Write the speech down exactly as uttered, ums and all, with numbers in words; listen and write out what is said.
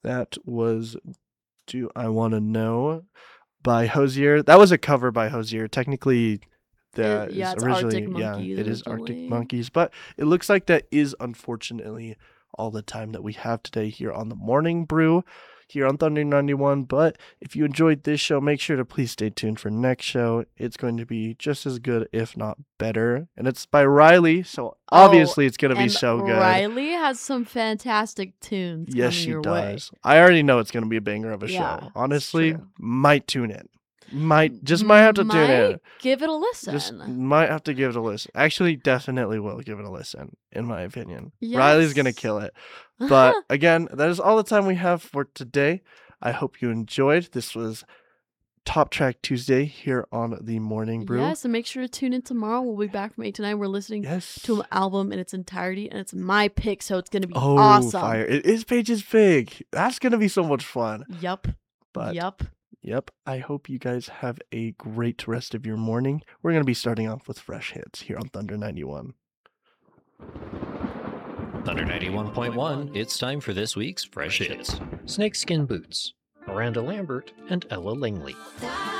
That was Do I Want to Know by Hozier. That was a cover by Hozier. Technically, that It- yeah, is it's originally, Arctic yeah, Monkeys it is Arctic originally. Monkeys, but it looks like that is unfortunately all the time that we have today here on the Morning Brew, here on Thunder ninety-one. But if you enjoyed this show, make sure to please stay tuned for next show. It's going to be just as good, if not better. And it's by Riley, so obviously Oh, it's going to be and so good. Riley has some fantastic tunes Yes, coming she your way. does. I already know it's going to be a banger of a Yeah, show. it's Honestly, true. might tune in. Might just might have to tune in. Might give it a listen. Just might have to give it a listen. Actually, definitely will give it a listen, in my opinion. Yes. Riley's gonna kill it. But again, that is all the time we have for today. I hope you enjoyed. This was Top Track Tuesday here on the Morning Brew. Yes, and make sure to tune in tomorrow. We'll be back from eight to nine. We're listening Yes. to an album in its entirety, and it's my pick, so it's gonna be Oh, awesome. fire! It is Paige's pick. That's gonna be so much fun. Yup. But yup. Yep. I hope you guys have a great rest of your morning. We're going to be starting off with fresh hits here on Thunder ninety-one. Thunder ninety-one point one, it's time for this week's Fresh Hits. Snakeskin Boots, Miranda Lambert, and Ella Langley.